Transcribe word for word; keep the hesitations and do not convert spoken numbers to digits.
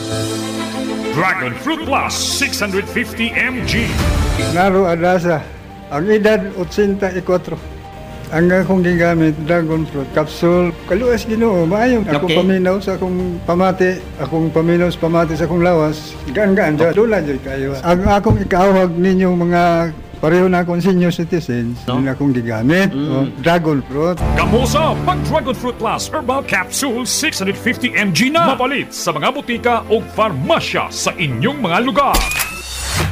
Dragon Fruit Plus six hundred fifty milligrams. Naro Adasa, ang edad eighty-four. Ang akong gigamit, dragon fruit capsule. Kaluwas Ginoo, maayo. Ako Okay. paminaw sa akong pamati, akong paminaw sa pamati sa akong lawas. Gaan-gaan dyan, dula dyan kayo. Ang akong ikawag ninyong mga pareho na akong senior citizens, No? yun akong gigamit, o, dragon fruit. Kamusa pag Dragon Fruit Plus Herbal Capsule six hundred fifty milligrams na mapalit sa mga butika o farmasya sa inyong mga lugar.